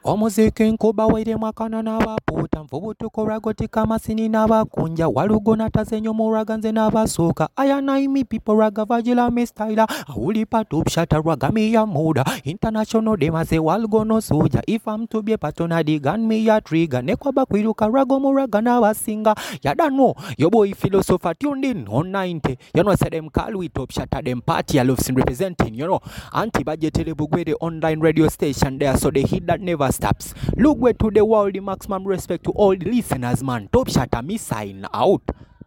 Omuziki nkuba waire makana n'abapuuta nvubutuko ragotika masini n'abakunja walugona tazenyo muraga nze n'abasooka ayanaimi people raga vagila me style awulipa top shata raga me ya muda international demaze walgono soja if I'm to be a patona di gun me ya trigger nekwaba kwiruka rago muraga n'abasinga yadano your boy philosopher tuned in on 90 you know say them call we top shata them party I love sin representing you know anti-budgetary bugwede online radio station there so the hit that never stops. Look way to the world, the maximum respect to all the listeners, man. Top Shata, me sign out.